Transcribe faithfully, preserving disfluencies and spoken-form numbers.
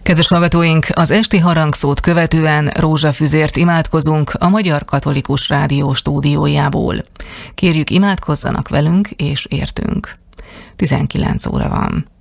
Kedves hallgatóink, az esti harangszót követően rózsafüzért imádkozunk a Magyar Katolikus Rádió stúdiójából. Kérjük, imádkozzanak velünk és értünk. tizenkilenc óra van.